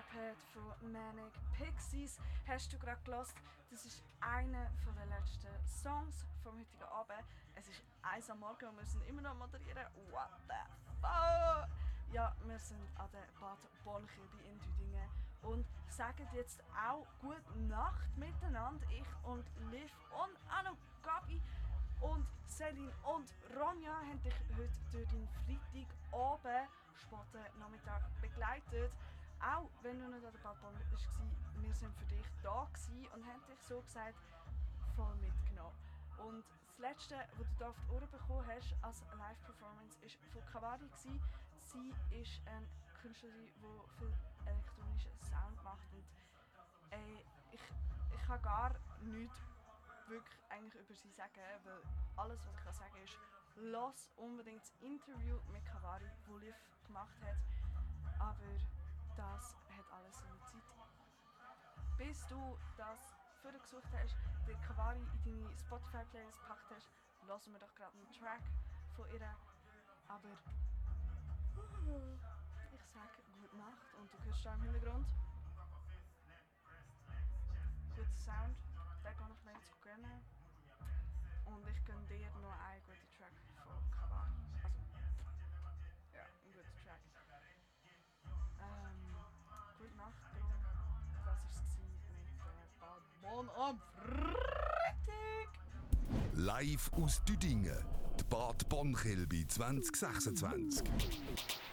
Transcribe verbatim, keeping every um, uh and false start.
iPad von Manic Pixies hast du gerade gehört. Das ist einer der letzten Songs vom heutigen Abend. Es ist eins am Morgen und wir sind immer noch moderieren. What the fuck? Ja, wir sind an der Bad Bonnkirche in Düdingen und sagen jetzt auch gute Nacht miteinander. Ich und Liv und auch noch Gabi und Celine und Ronja haben dich heute durch den Freitagabend, späten Nachmittag begleitet. Auch wenn du nicht an der Badbahn warst, wir sind für dich da und haben dich so gesagt voll mitgenommen. Und das Letzte, was du hier auf die Ohren bekommen hast als Live-Performance, war von Kavari. Sie ist eine Künstlerin, die viel elektronischen Sound macht. Und ey, ich, ich kann gar nichts wirklich eigentlich über sie sagen, weil alles, was ich kann sagen ist, lass unbedingt das Interview mit Kavari, das Liv gemacht hat. Aber das hat alles seine Zeit. Bis du das für dich gesucht hast, den Kavari in deine Spotify-Playlist gepackt hast, hören wir doch gerade einen Track von ihr. Aber ich sage gute Nacht und du hörst da im Hintergrund. Guter Sound, den kann ich mir jetzt gönnen. Und ich gönne dir noch einen guten Track von Kavari. Also, ja, ein guter Track. Ähm, gute Nacht, Bro. Das war es mit der Badbahn am Freitag. Live aus Düdingen, die Bad Bonnkirche zwanzig sechsundzwanzig.